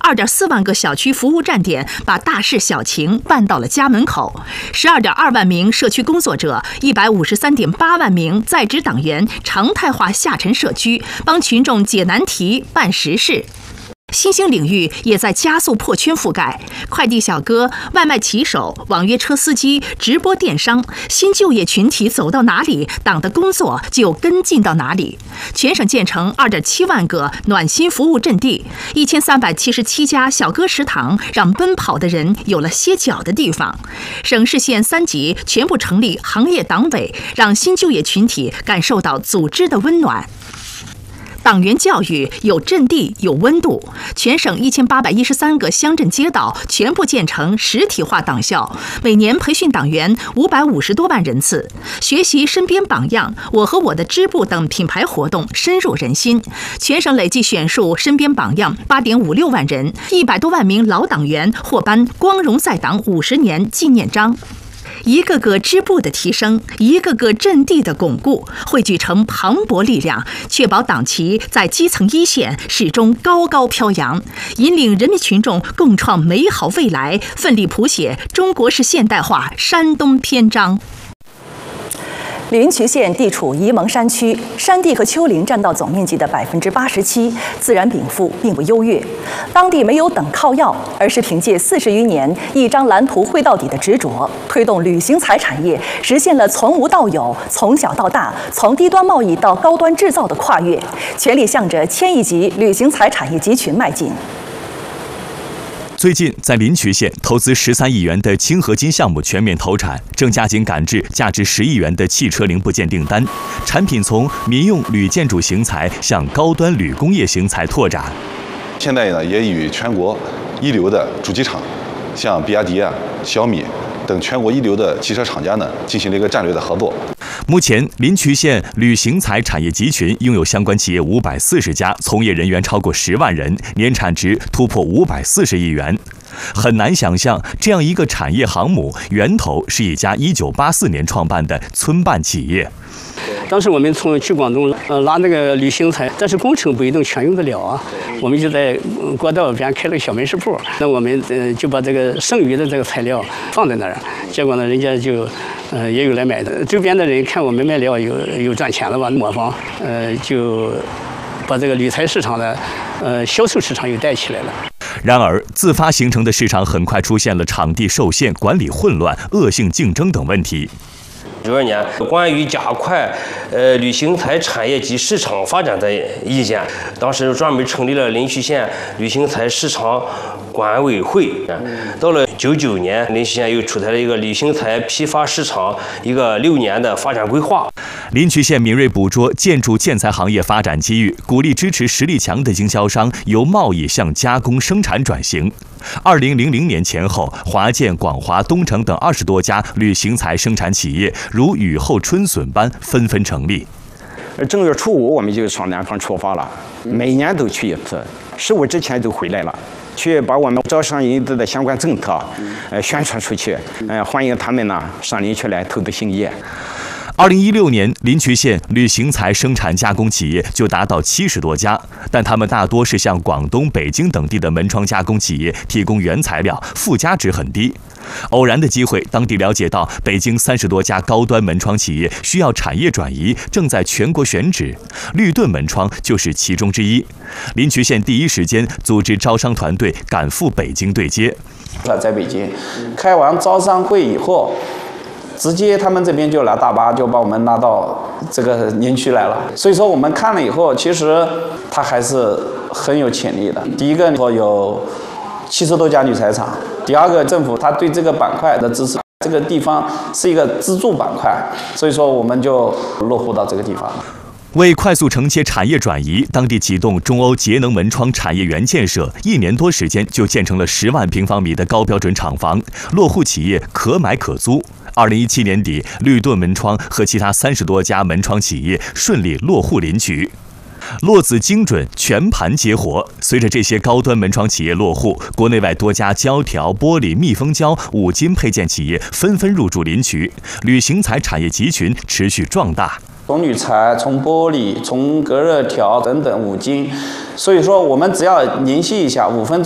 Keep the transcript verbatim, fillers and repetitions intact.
二点四万个小区服务站点，把大事小情办到了家门口。十二点二万名社区工作者，一百五十三点八万名在职党员常态化下沉社区，帮群众解难题、办实事。新兴领域也在加速破圈覆盖，快递小哥、外卖骑手、网约车司机、直播电商，新就业群体走到哪里，党的工作就跟进到哪里。全省建成二点七万个暖心服务阵地，一千三百七十七家小哥食堂，让奔跑的人有了歇脚的地方。省市县三级全部成立行业党委，让新就业群体感受到组织的温暖。党员教育有阵地有温度，全省一千八百一十三个乡镇街道全部建成实体化党校，每年培训党员五百五十多万人次。学习身边榜样、我和我的支部等品牌活动深入人心，全省累计选树身边榜样八点五六万人，一百多万名老党员获颁光荣在党五十年纪念章。一个个支部的提升，一个个阵地的巩固，汇聚成磅礴力量，确保党旗在基层一线始终高高飘扬，引领人民群众共创美好未来，奋力谱写中国式现代化山东篇章。 临渠县地处沂蒙山区，山地和丘陵占到总面积的百分之八十七，自然禀赋并不优越。当地没有等靠要，而是凭借四十余年一张蓝图绘到底的执着，推动旅行彩产业实现了从无到有、从小到大、从低端贸易到高端制造的跨越，全力向着千亿级旅行彩产业集群迈进。 最近，在临渠县投资十三亿元的氢合金项目全面投产，正加紧赶制价值十亿元的汽车零部件订单，产品从民用铝建筑型材向高端铝工业型材拓展。 现在呢，也与全国一流的主机厂，像比亚迪啊、小米等全国一流的汽车厂家呢，进行了一个战略的合作。 目前，临渠县铝型材产业集群拥有相关企业五百四十家，从业人员超过十万人，年产值突破五百四十亿元。很难想象，这样一个产业航母源头是一家一九八四年创办的村办企业。 当时我们从去广东呃拉那个铝型材，但是工程不一定全用得了啊。我们就在国道边开了个小门市铺，那我们呃就把这个剩余的这个材料放在那儿，结果呢，人家就呃也有来买的。周边的人看我们卖料有有赚钱了吧，磨坊呃就把这个铝材市场的呃销售市场又带起来了。 然而，自发形成的市场很快出现了场地受限、管理混乱、恶性竞争等问题。 九二年关于加快呃铝型材产业及市场发展的意见，当时专门成立了临渠县铝型材市场管委会。到了九九年，临渠县又出台了一个铝型材批发市场一个六年的发展规划。 临渠县敏锐捕捉建筑建材行业发展机遇，鼓励支持实力强的经销商由贸易向加工生产转型。二零零零年前后，华建、广华、东城等二十多家铝型材生产企业如雨后春笋般纷纷成立。 正月初五我们就上南方出发了，每年都去一次，十五之前都回来了，去把我们招商引资的相关政策呃宣传出去，呃欢迎他们呢上临渠来投资兴业。 二零一六年，临渠县铝型材生产加工企业就达到七十多家，但他们大多是向广东、北京等地的门窗加工企业提供原材料，附加值很低。偶然的机会，当地了解到北京三十多家高端门窗企业需要产业转移，正在全国选址，绿盾门窗就是其中之一。临渠县第一时间组织招商团队赶赴北京对接。 在北京开完招商会以后，直接他们这边就拿大巴就把我们拉到这个临渠来了。所以说我们看了以后，其实它还是很有潜力的。第一个有七十多家铝材厂，第二个政府它对这个板块的支持，这个地方是一个支柱板块，所以说我们就落户到这个地方了。 为快速承接产业转移，当地启动中欧节能门窗产业园建设，一年多时间就建成了十万平方米的高标准厂房，落户企业可买可租。二零一七年底，绿盾门窗和其他三十多家门窗企业顺利落户临渠。落子精准，全盘接活。随着这些高端门窗企业落户，国内外多家胶条、玻璃、密封胶、五金配件企业纷纷入驻临渠，铝型材产业集群持续壮大。 从铝材、从玻璃、从隔热条等等五金，所以说我们只要联系一下，五分钟